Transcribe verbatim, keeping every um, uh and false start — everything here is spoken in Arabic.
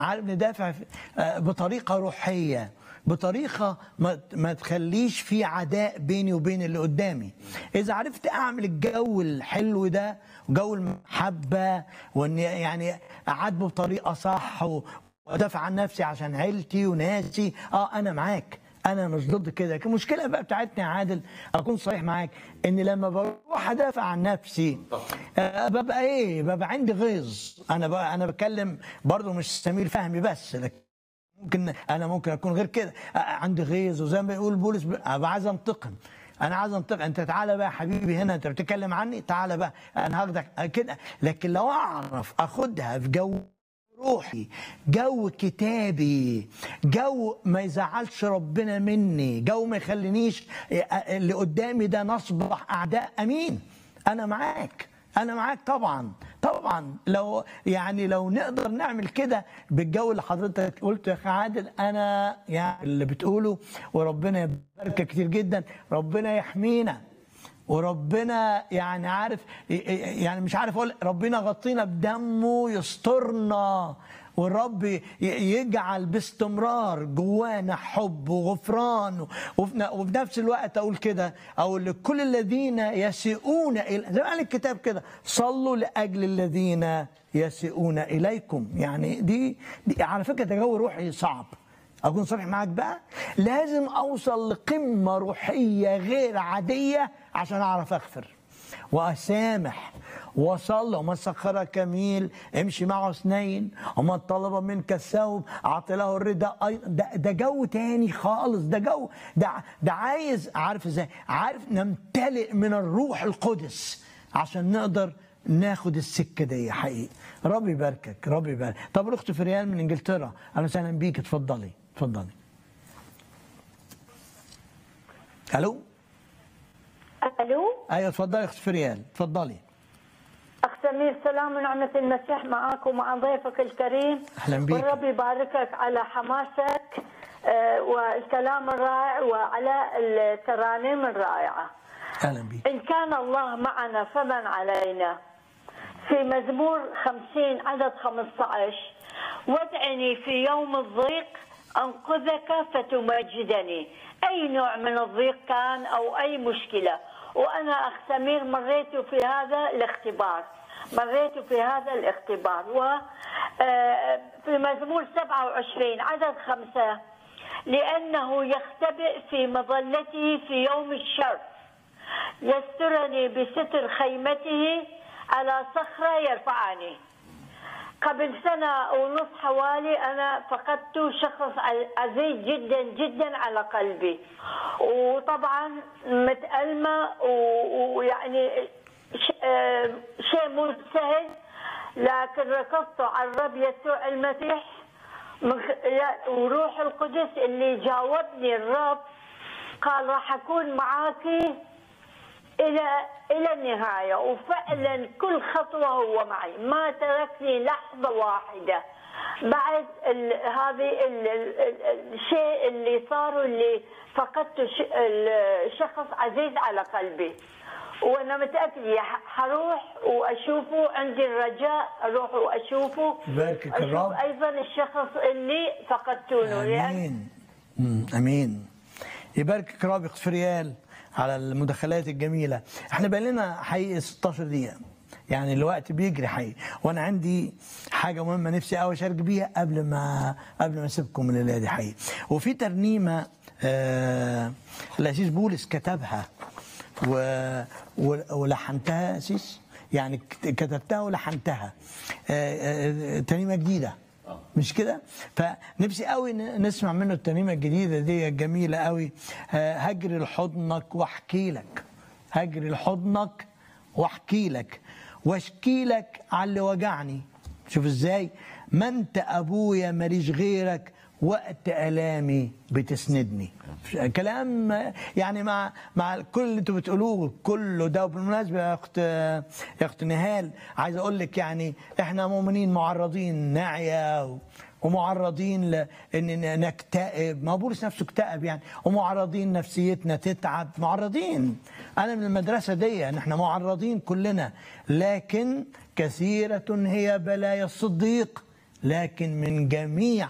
عارف ندافع بطريقه روحيه، بطريقه ما ما تخليش في عداء بيني وبين اللي قدامي. اذا عرفت اعمل الجو الحلو ده وجو المحبه، وان يعني اعاتبه بطريقه صح وادافع عن نفسي عشان عيلتي وناسي، اه انا معاك، انا مش ضد كده. لكن المشكله بقى بتاعتنا يا عادل، اكون صريح معاك، ان لما بروح ادافع عن نفسي آه ببقى ايه، ببقى عندي غيظ. انا بقى انا بتكلم برضه مش سمير فهمي بس، لكن ممكن انا ممكن اكون غير كده، آه عندي غيظ، وزي ما بيقول بولس ابقى عايز انتقم. انا عايز انتقم، انت تعالى بقى يا حبيبي هنا، انت بتتكلم عني، تعالى بقى انا هاخدك كده. لكن لو اعرف اخدها في جو روحي، جو كتابي، جو ما يزعلش ربنا مني، جو ما يخلينيش اللي قدامي ده نصبح اعداء، امين، انا معاك، انا معاك طبعا طبعا. لو يعني لو نقدر نعمل كده بالجو اللي حضرتك قلت يا اخي عادل، انا يعني اللي بتقوله، وربنا يباركك كتير جدا، ربنا يحمينا، وربنا يعني عارف، يعني مش عارف اقول، ربنا غطينا بدمه، يسترنا، والرب يجعل باستمرار جوانا حب وغفران. وفي نفس الوقت اقول كده، او لكل الذين يسيئون الى، زي ما قال الكتاب كده، صلوا لاجل الذين يسيئون اليكم. يعني دي, دي على فكره ده جو روحي صعب. أكون صريح معاك بقى، لازم أوصل لقمة روحية غير عادية عشان أعرف أغفر وأسامح وصلى. ومن سخرك ميل امشي معه اثنين، ومن طلب منك الثوب أعطي له الرداء أيضا. ده, ده جو تاني خالص، ده جو ده, ده عايز، عارف ازاي، عارف نمتلئ من الروح القدس عشان نقدر ناخد السكه دي حقيقي. ربي يباركك، ربي يبارك. طب الاخت فريال من انجلترا، اهلا وسهلا بيك، اتفضلي اتفضلي. الو الو ايوه اتفضلي اخت فريال، اتفضلي. اخ سمير، سلام ونعمه المسيح معك ومع ضيفك الكريم. اهلا بيك. والرب يباركك على حماسك والكلام الرائع وعلى الترانيم الرائعه. اهلا بيك. ان كان الله معنا فمن علينا. في مزمور خمسين عدد خمسة عشر، وادعني في يوم الضيق انقذك فتمجدني. اي نوع من الضيق كان او اي مشكله، وانا اخ سمير مريت في هذا الاختبار، مريت في هذا الاختبار. وفي مزمور سبعة وعشرين عدد خمسة، لانه يختبئ في مظلته في يوم الشر، يسترني بستر خيمته، على صخرة يرفعني. قبل سنة ونص حوالي أنا فقدت شخص عزيز جدا جدا على قلبي، وطبعا متألمة، ويعني شيء مو سهل، لكن ركضت على الرب يسوع المسيح وروح القدس اللي جاوبني. الرب قال راح أكون معاكي إلى إلى النهاية، وفعلا كل خطوة هو معي، ما تركني لحظة واحدة. بعد هذه الشيء اللي صار، اللي فقدت شخص عزيز على قلبي، وأنا متأكدة حروح وأشوفه، عندي الرجاء أروح وأشوفه، باركك الرب. أشوف أيضا الشخص اللي فقدتونه. آمين آمين. يباركك الرب. اخت فريال على المداخلات الجميله. احنا بقى لنا حقيقي ستاشر دقيقه، يعني الوقت بيجري حقيقي، وانا عندي حاجه مهمه نفسي قوي اشارك بيها قبل ما قبل ما اسيبكم من الليله دي حقيقي. وفي ترنيمه آه الاسيس بولس كتبها و... ولحنتها اسيس، يعني كتبتها ولحنتها، آه آه ترنيمه جديده مش كده؟ فنفسي قوي نسمع منه الترنيمه الجديده دي الجميله قوي. هجري لحضنك واحكي لك، هجري لحضنك واحكي لك، واشكي لك على اللي وجعني. شوف ازاي، ما انت ابويا ماليش غيرك، وقت الامي بتسندني. كلام يعني مع مع كل اللي انتوا بتقولوه كله ده. وبالمناسبه يا اخت يا اخت نهال، عايز اقول لك يعني احنا مؤمنين معرضين نعيا ومعرضين لان نكتئب، ما بولس نفسه اكتئب يعني، ومعرضين نفسيتنا تتعب، معرضين. انا من المدرسه دي ان احنا معرضين كلنا، لكن كثيره هي بلايا الصديق لكن من جميع